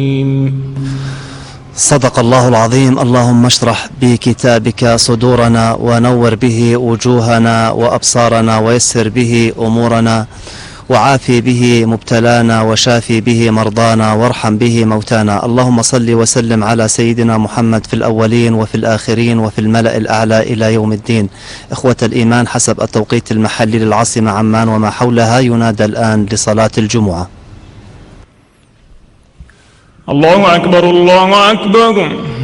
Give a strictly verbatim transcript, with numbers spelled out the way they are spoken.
صدق الله العظيم. اللهم اشرح بكتابك صدورنا ونور به وجوهنا وأبصارنا ويسر به أمورنا وعافي به مبتلانا وشافي به مرضانا وارحم به موتانا. اللهم صل وسلم على سيدنا محمد في الأولين وفي الآخرين وفي الملأ الأعلى إلى يوم الدين. إخوة الإيمان، حسب التوقيت المحلي للعاصمة عمان وما حولها ينادى الآن لصلاة الجمعة. الله أكبر الله أكبر.